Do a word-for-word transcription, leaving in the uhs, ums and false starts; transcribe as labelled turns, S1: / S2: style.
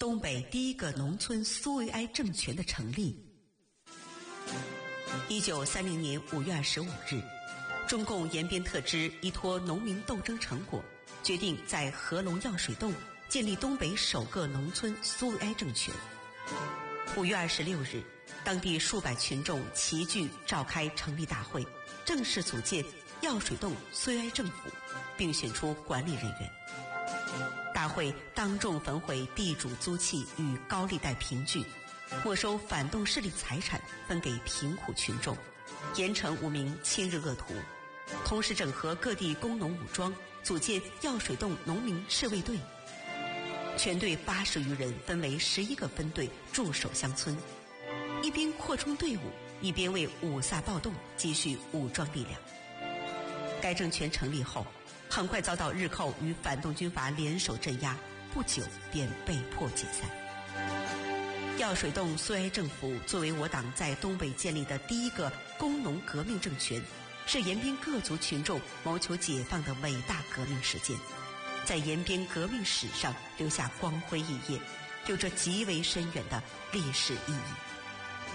S1: 东北第一个农村苏维埃政权的成立。一九三零年五月二十五日，中共延边特支依托农民斗争成果，决定在合龙药水洞建立东北首个农村苏维埃政权。五月二十六日，当地数百群众齐聚召开成立大会，正式组建药水洞苏维埃政府，并选出管理人员。大会当众焚毁地主租契与高利贷凭据，没收反动势力财产，分给贫苦群众，严惩五名亲日恶徒，同时整合各地工农武装，组建药水洞农民侍卫队。全队八十余人分为十一个分队驻守乡村，一边扩充队伍，一边为五卅暴动积蓄武装力量。该政权成立后，很快遭到日寇与反动军阀联手镇压，不久便被迫解散。药水洞苏维埃政府作为我党在东北建立的第一个工农革命政权，是延边各族群众谋求解放的伟大革命实践，在延边革命史上留下光辉一页，有着极为深远的历史意义。